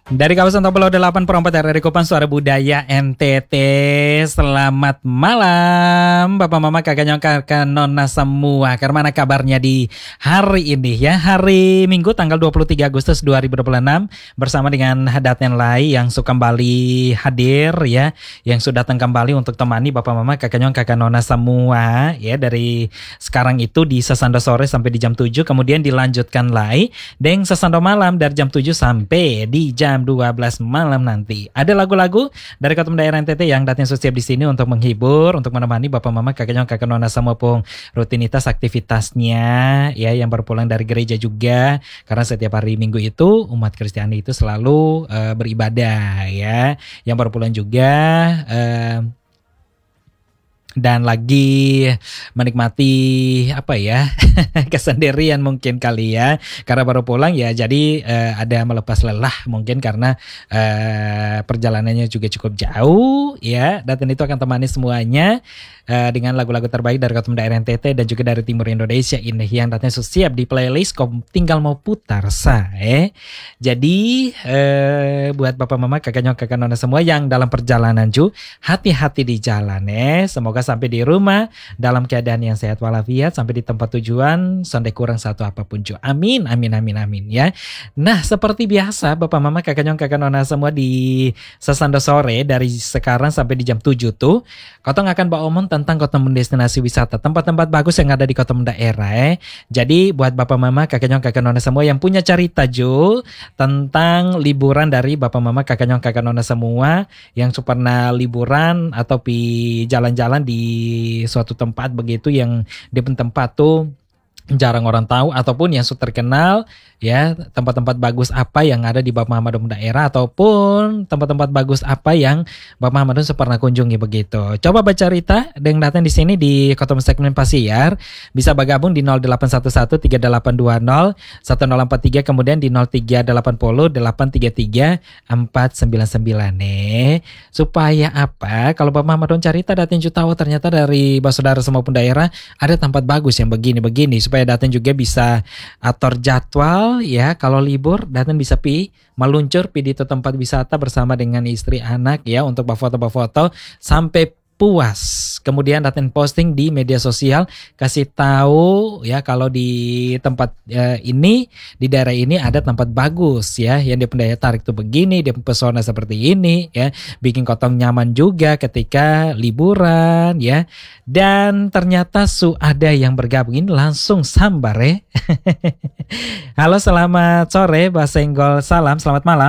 Dari kawasan Topelo 8/4 RRI Kupang Suara Budaya NTT. Selamat malam Bapak Mama kakak nyong kakak nona semua. Karena kabarnya di hari ini ya, hari Minggu tanggal 23 Agustus 2026 bersama dengan Hadatnen Lai yang kembali hadir ya, yang sudah datang kembali untuk temani Bapak Mama kakak nyong kakak nona semua ya, dari sekarang itu di Sasando sore sampai di jam 7, kemudian dilanjutkan lagi dengan Sasando malam dari jam 7 sampai di jam 12 malam nanti. Ada lagu-lagu dari Ketum Daerah NTT yang datang siap di sini untuk menghibur, untuk menemani Bapak Mama kakak nyong kakak nona semua pun rutinitas aktivitasnya ya, yang berpulang dari gereja juga, karena setiap hari Minggu itu umat Kristiani itu selalu beribadah ya, yang berpulang juga dan lagi menikmati apa ya kesendirian mungkin kali ya, karena baru pulang ya, jadi ada melepas lelah mungkin karena perjalanannya juga cukup jauh ya. Dan itu akan temani semuanya dengan lagu-lagu terbaik dari Ketum Daerah NTT dan juga dari Timur Indonesia ini yang datanya siap di playlist, tinggal mau putar Jadi buat Bapak Mama kakak nyok kakak nona semua yang dalam perjalanan hati-hati di jalan semoga sampai di rumah dalam keadaan yang sehat walafiat, sampai di tempat tujuan sonde kurang satu apapun amin amin amin amin ya. Nah seperti biasa Bapak Mama kakak nyong kakak nona semua, di Sasando sore dari sekarang sampai di jam 7 tuh Kotong akan bawa omong tentang Kotong destinasi wisata, tempat-tempat bagus yang ada di Kotong daerah Jadi buat Bapak Mama kakak nyong kakak nona semua yang punya cerita tentang liburan dari Bapak Mama kakak nyong kakak nona semua yang pernah liburan atau jalan-jalan di suatu tempat begitu, yang di tempat tuh jarang orang tahu ataupun yang terkenal ya, tempat-tempat bagus apa yang ada di Bapak Muhammad daerah, ataupun tempat-tempat bagus apa yang Bapak Muhammad pernah kunjungi begitu. Coba baca cerita dengan datang di sini di Kotom Segmen Pasiar, bisa bergabung di 0811 3820 1043, kemudian di 0380 833 499 supaya apa, kalau Bapak Muhammad cerita datang tahu ternyata dari saudara semua pun daerah ada tempat bagus yang begini-begini, supaya datang juga bisa atur jadwal ya, kalau libur datang bisa meluncur di tempat wisata bersama dengan istri anak ya, untuk foto-foto sampai puas. Kemudian datang posting di media sosial, kasih tahu ya kalau di tempat ini, di daerah ini ada tempat bagus ya, yang dia pendaya tarik tuh begini, dia pesona seperti ini ya, bikin Kotong nyaman juga ketika liburan ya. Dan ternyata ada yang bergabung langsung sambar Halo selamat sore Mbak Senggol, salam selamat malam.